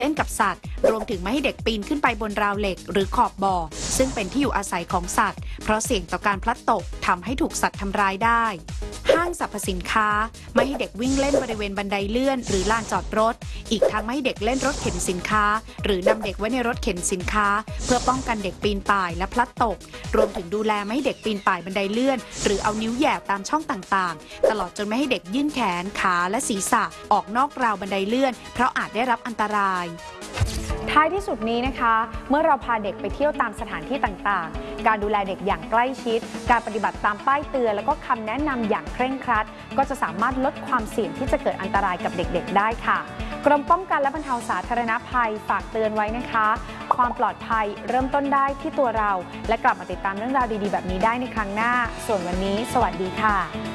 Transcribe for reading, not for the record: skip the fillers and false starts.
เล่นกับสัตว์รวมถึงไม่ให้เด็กปีนขึ้นไปบนราวเหล็กหรือขอบบ่อซึ่งเป็นที่อยู่อาศัยของสัตว์เพราะเสี่ยงต่อการพลัดตกทำให้ถูกสัตว์ทำร้ายได้ห้างสรรพสินค้าไม่ให้เด็กวิ่งเล่นบริเวณบันไดเลื่อนหรือลานจอดรถอีกทั้งไม่ให้เด็กเล่นรถเข็นสินค้าหรือนำเด็กไว้ในรถเข็นสินค้าเพื่อป้องกันเด็กปีนป่ายและพลัดตกรวมถึงดูแลไม่ให้เด็กปีนป่ายบันไดเลื่อนหรือเอานิ้วแหย่ตามช่องต่างๆตลอดจนไม่ให้เด็กยื่นแขนขาและศีรษะออกนอกราวบันไดเลื่อนเพราะอาจได้รับอันตรายท้ายที่สุดนี้นะคะเมื่อเราพาเด็กไปเที่ยวตามสถานที่ต่างๆการดูแลเด็กอย่างใกล้ชิดการปฏิบัติตามป้ายเตือนแล้วก็คำแนะนำอย่างเคร่งครัดก็จะสามารถลดความเสี่ยงที่จะเกิดอันตรายกับเด็กๆได้ค่ะกรมป้องกันและบรรเทาสาธารณภัยฝากเตือนไว้นะคะความปลอดภัยเริ่มต้นได้ที่ตัวเราและกลับมาติดตามเรื่องราวดีๆแบบนี้ได้ในครั้งหน้าส่วนวันนี้สวัสดีค่ะ